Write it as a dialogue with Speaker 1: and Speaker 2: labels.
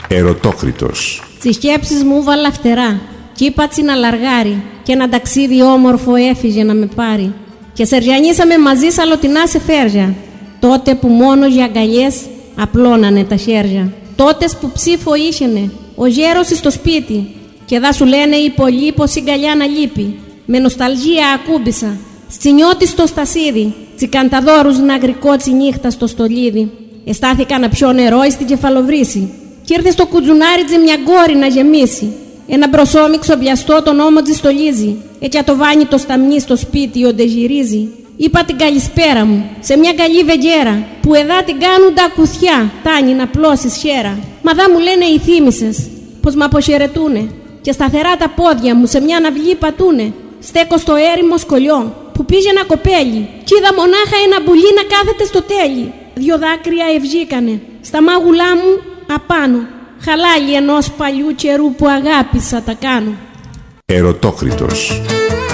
Speaker 1: Ερωτόκριτος.
Speaker 2: Τις σκέψεις μου βάλα φτερά κι είπα να λαργάρει και ένα ταξίδι όμορφο έφυγε να με πάρει και σεριανίσαμε μαζί σαλωτινά σε φέρια, τότε που μόνο για αγκαλιές απλώνανε τα χέρια, τότες που ψήφο ήσαινε ο γέρος στο σπίτι και δα σου λένε οι πολλοί πως η γκαλιά να λείπει. Με νοσταλγία ακούμπησα στσινιώτη στο στασίδι, τσικανταδόρους να γρικότσι νύχτα στο στολίδι. Εστάθηκα να πιω νερό στην κεφαλοβρύση κι ήρθε στο κουτζουνάριτζι μια γκόρη να γεμίσει. Ένα μπροσόμιξο βιαστό τον ώμοτζι στολίζει, έτσι το βάνει το σταμνί στο σπίτι όντε γυρίζει. Είπα την καλησπέρα μου σε μια καλή βεγγέρα που εδά την κάνουν τα κουθιά, τάνει να πλώσεις χέρα. Μα δα μου λένε οι θύμησες πως μ' αποχαιρετούνε και σταθερά τα πόδια μου σε μια ναυλή πατούνε. Στέκω στο έρημο σκολιό που πήγε ένα κοπέλι κι είδα μονάχα ένα μπουλί να κάθεται στο τέλει. Δυο δάκρυα ευγήκανε στα μάγουλά μου απάνω, χαλάλι ενός παλιού καιρού που αγάπησα τα κάνω.
Speaker 1: Ερωτόκριτος.